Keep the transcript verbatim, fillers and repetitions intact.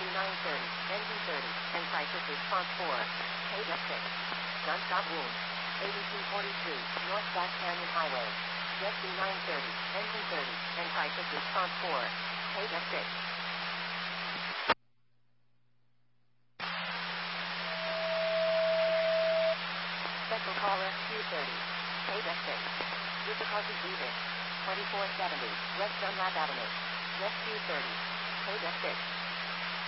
nine thirty, engine thirty, and crisis response four. K F six. Gunshot wound. eighty-two forty-three, North Black Canyon Highway. Jet B nine thirty, engine thirty, and crisis response four. K F six. Special caller, Q thirty. K F six. Difficulty breathing. twenty-four seventy, West Dunlap Avenue. Jet Q thirty. K F six.